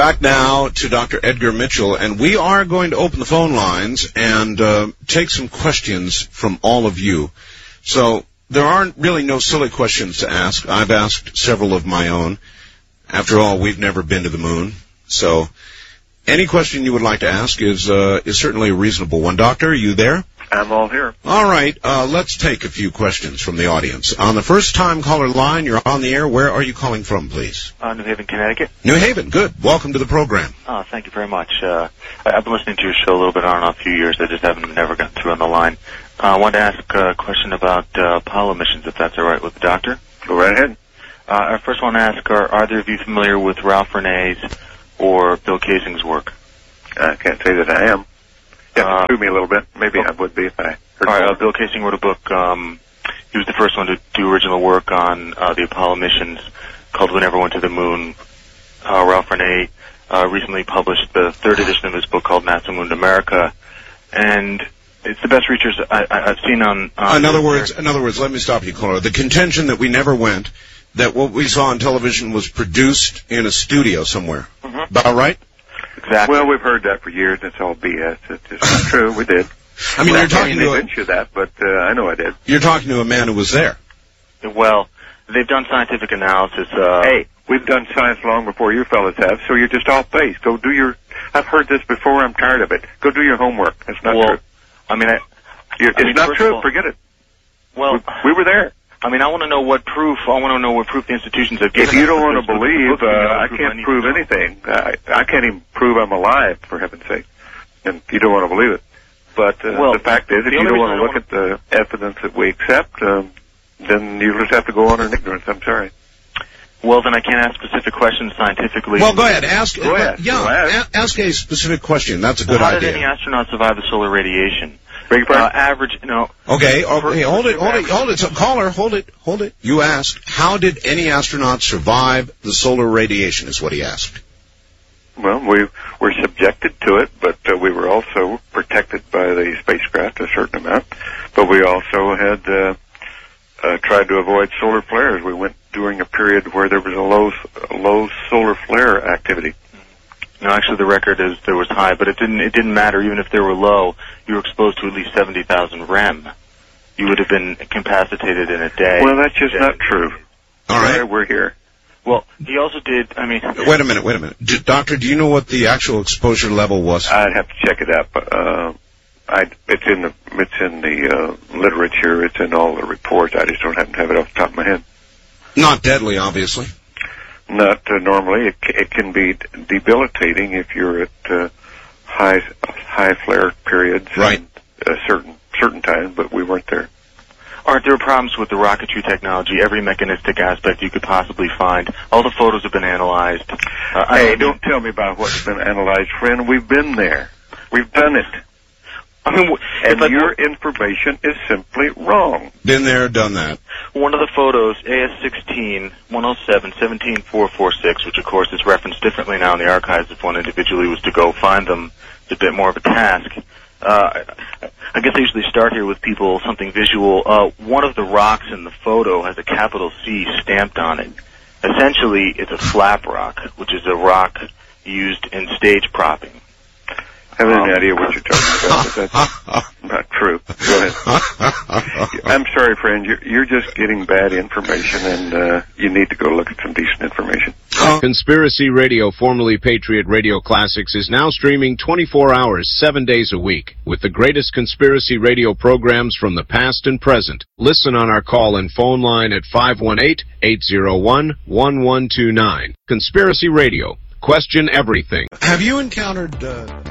back now to Dr. Edgar Mitchell, and we are going to open the phone lines and take some questions from all of you. So there aren't really no silly questions to ask. I've asked several of my own. After all, we've never been to the moon. So any question you would like to ask is certainly a reasonable one. Doctor, are you there? I'm all here. All right, let's take a few questions from the audience. On the first-time caller line, you're on the air. Where are you calling from, please? New Haven, Connecticut. New Haven, good. Welcome to the program. Oh, thank you very much. I've been listening to your show a little bit on a few years. I just haven't never gotten through on the line. I wanted to ask a question about Apollo missions, if that's all right with the doctor. Go right ahead. I first want to ask, are either of you familiar with Ralph Renee's or Bill Kaysing's work? I can't say that I am. Yeah, threw me a little bit. Maybe I would be if I heard. All right, Bill Kaysing wrote a book. He was the first one to do original work on the Apollo missions called We Never Went to the Moon. Ralph Renee recently published the third edition of his book called NASA Moon to America. And it's the best research I've seen on... In other words, let me stop you, caller. The contention that we never went, that what we saw on television was produced in a studio somewhere. Mm-hmm. About right? Exactly. Well, we've heard that for years. It's all BS. It's not true. We did. I mean, you're talking to... They didn't you that, but I know I did. You're talking to a man who was there. Well, they've done scientific analysis. Hey, we've done science long before you fellas have, so you're just off base. Go do your... I've heard this before. I'm tired of it. Go do your homework. It's not true. I mean, it's not true. Forget it. Well, we were there. I mean, I want to know what proof the institutions have given us. If you don't want to believe, I can't prove anything. I can't even prove I'm alive, for heaven's sake. And you don't want to believe it. But the fact is, if you don't want to look at the evidence that we accept, then you just have to go on in ignorance. I'm sorry. Well, then I can't ask specific questions scientifically. Well, go ahead. Ask. Go ahead. Yeah, ask a specific question. That's a good idea. How did any astronaut survive the solar radiation? Average, no. Okay, hold it. So, caller, hold it. You asked, how did any astronaut survive the solar radiation, is what he asked. Well, we were subjected to it, but we were also protected by the spacecraft a certain amount. But we also had tried to avoid solar flares. We went during a period where there was a low solar flare activity. No, actually, the record is there was high, but it didn't matter. Even if they were low, you were exposed to at least 70,000 rem. You would have been incapacitated in a day. Well, that's just not true. All right, we're here. Well, he also did. I mean, wait a minute. Doctor, do you know what the actual exposure level was? I'd have to check it up. It's in the literature. It's in all the reports. I just don't happen to have it off the top of my head. Not deadly, obviously. Not normally. It can be debilitating if you're at high flare periods, right? Certain times, but we weren't there. Aren't there problems with the rocketry technology? Every mechanistic aspect you could possibly find. All the photos have been analyzed. Hey, don't tell me about what's been analyzed, friend. We've been there. We've done it. I mean, and your information is simply wrong. Been there, done that. One of the photos, AS16 107 17446, which of course is referenced differently now in the archives if one individually was to go find them, it's a bit more of a task. I guess I usually start here with people, something visual. One of the rocks in the photo has a capital C stamped on it. Essentially, it's a flap rock, which is a rock used in stage propping. I have any idea what you're talking about, but that's not true. Go ahead. I'm sorry, friend. You're just getting bad information, and you need to go look at some decent information. Conspiracy Radio, formerly Patriot Radio Classics, is now streaming 24 hours, 7 days a week, with the greatest conspiracy radio programs from the past and present. Listen on our call and phone line at 518-801-1129. Conspiracy Radio. Question everything. Have you encountered